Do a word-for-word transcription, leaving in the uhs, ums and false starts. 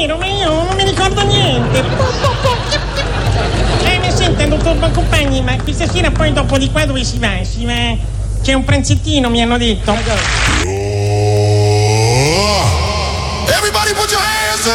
vero, ma io non mi ricordo niente. Eh, mi sente, dottor Boncompagni, ma questa sera poi dopo di qua dove si va? Si va... C'è un pranzettino, mi hanno detto. Everybody put your hands